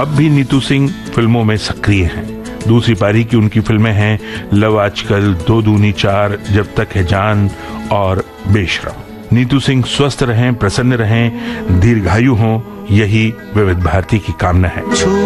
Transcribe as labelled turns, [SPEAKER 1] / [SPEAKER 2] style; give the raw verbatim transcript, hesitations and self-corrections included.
[SPEAKER 1] अब भी नीतू सिंह फिल्मों में सक्रिय हैं। दूसरी पारी की उनकी फिल्में हैं लव आजकल, दो दूनी चार, जब तक है जान और बेशरम। नीतू सिंह स्वस्थ रहें, प्रसन्न रहें, दीर्घायु हों, यही विविध भारती की कामना है।